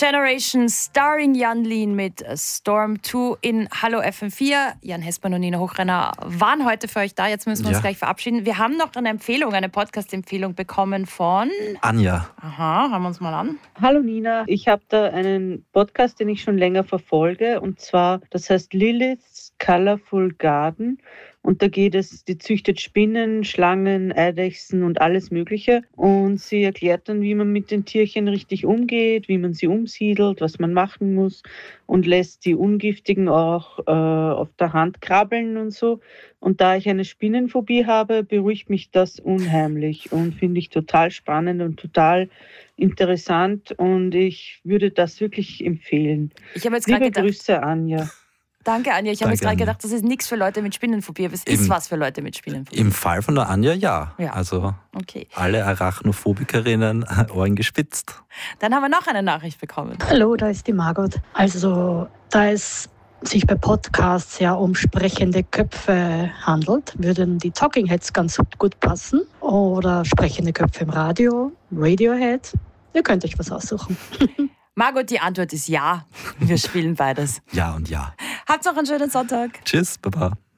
Generation starring Jan Lien mit Storm 2 in Hallo FM4. Jan Hesmann und Nina Hochrenner waren heute für euch da. Jetzt müssen wir uns gleich verabschieden. Wir haben noch eine Empfehlung, eine Podcast-Empfehlung bekommen von Anja. Aha, hören wir uns mal an. Hallo Nina, ich habe da einen Podcast, den ich schon länger verfolge, und zwar, das heißt Lilith's Colorful Garden. Und da geht es, die züchtet Spinnen, Schlangen, Eidechsen und alles Mögliche. Und sie erklärt dann, wie man mit den Tierchen richtig umgeht, wie man sie umsiedelt, was man machen muss, und lässt die Ungiftigen auch auf der Hand krabbeln und so. Und da ich eine Spinnenphobie habe, beruhigt mich das unheimlich und finde ich total spannend und total interessant. Und ich würde das wirklich empfehlen. Ich habe jetzt gerade gedacht, Grüße, Anja. Danke, Anja. Ich habe jetzt gerade gedacht, das ist nichts für Leute mit Spinnenphobie, aber es ist was für Leute mit Spinnenphobie. Im Fall von der Anja, ja. Also alle Arachnophobikerinnen Ohren gespitzt. Dann haben wir noch eine Nachricht bekommen. Hallo, da ist die Margot. Also, da es sich bei Podcasts ja um sprechende Köpfe handelt, würden die Talking Heads ganz gut passen. Oder sprechende Köpfe im Radio, Radiohead. Ihr könnt euch was aussuchen. Margot, die Antwort ist ja. Wir spielen beides. Ja und ja. Habt noch einen schönen Sonntag. Tschüss, Baba.